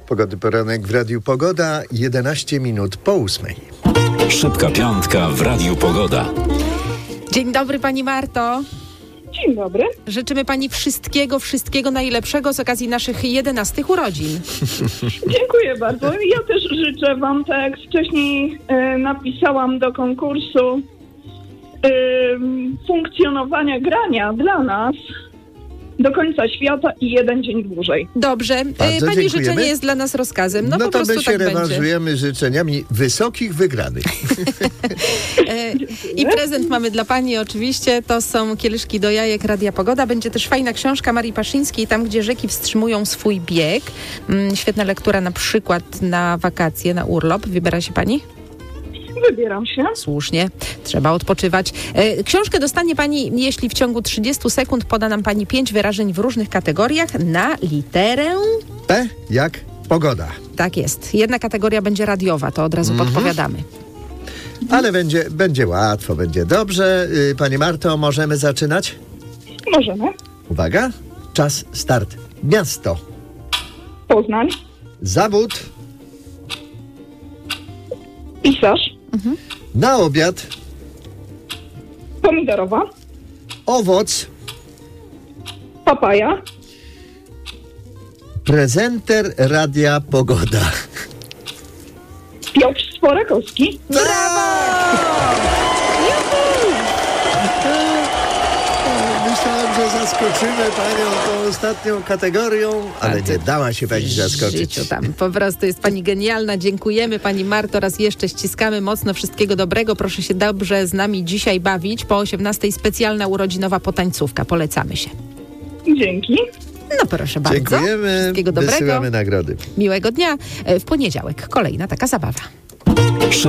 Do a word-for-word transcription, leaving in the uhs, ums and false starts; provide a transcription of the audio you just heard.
Pogody poranek w Radiu Pogoda, jedenaście minut po ósmej. Szybka piątka w Radiu Pogoda. Dzień dobry Pani Marto. Dzień dobry. Życzymy Pani wszystkiego, wszystkiego najlepszego z okazji naszych jedenastych urodzin. Dziękuję bardzo. Ja też życzę Wam, tak jak wcześniej e, napisałam do konkursu, e, funkcjonowania grania dla nas do końca świata i jeden dzień dłużej. Dobrze. Bardzo Pani dziękujemy. życzenie jest dla nas rozkazem. No, No po to prostu my się tak będzie. rewanżujemy życzeniami wysokich wygranych. E, I prezent mamy dla Pani oczywiście. To są kieliszki do jajek Radia Pogoda. Będzie też fajna książka Marii Paszyńskiej, Tam, gdzie rzeki wstrzymują swój bieg. Mm, świetna lektura na przykład na wakacje, na urlop. Wybiera się Pani? Wybieram się. Słusznie, trzeba odpoczywać. E, książkę dostanie Pani, jeśli w ciągu trzydziestu sekund poda nam Pani pięć wyrażeń w różnych kategoriach na literę... P jak pogoda. Tak jest. Jedna kategoria będzie radiowa, to od razu Mhm. podpowiadamy. Ale będzie, będzie łatwo, będzie dobrze. Yy, Pani Marto, możemy zaczynać? Możemy. Uwaga, czas start. Miasto, Poznań. zawód, Pisarz. na obiad, Pomidorowa. owoc, Papaja. prezenter Radia Pogoda. Piotr Sporakowski. Myślałem, że zaskoczymy Panią tą ostatnią kategorią, ale Bardzo nie dała się Pani W zaskoczyć. życiu tam. Po prostu jest Pani genialna. Dziękujemy Pani Marto. Raz jeszcze ściskamy mocno. Wszystkiego dobrego. Proszę się dobrze z nami dzisiaj bawić. Po osiemnastej specjalna urodzinowa potańcówka. Polecamy się. Dzięki. No proszę bardzo. Dziękujemy, Wszystkiego dobrego. wysyłamy nagrody. Miłego dnia. W poniedziałek kolejna taka zabawa. Szybka